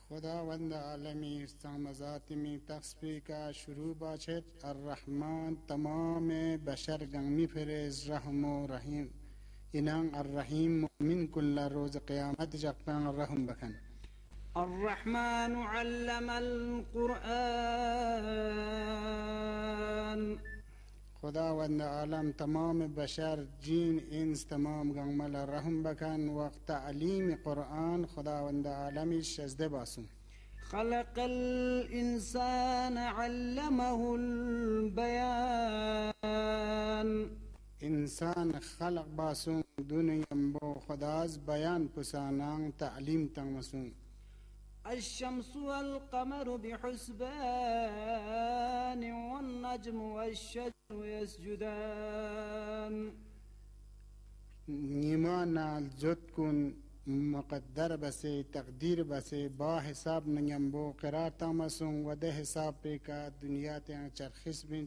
خداوند عالمی استعمزات می تقصفی که شروع باشد الرحمن تمام بشر گنگ فرز رحم و رحیم اینان الرحیم مؤمن کل روز قیامت جقبان الرحم بکن. الرحمن علم القرآن خداوند عالم تمام بشر جین انس تمام گنگمل رحم بکن وقت تعلیم قرآن خداوند عالمی شزده باسون. خلق الإنسان علمه البيان انسان خلق باسون دنیم بو خداز بیان پسانان تعلیم تنمسون. الشمس والقمر بحسبان والنجم والشجر يسجدان نیمان زد کن مقدر بسه تقدیر بسه با حساب نیم بو قرار تامسون و ده حساب پی که دنیا تیان چرخیس بین